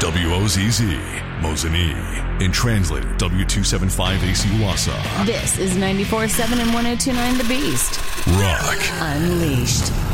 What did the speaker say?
WOZZ, Mosinee. In translator, W275AC Wausau. This is 94.7 and 102.9 The Beast. Rock Unleashed.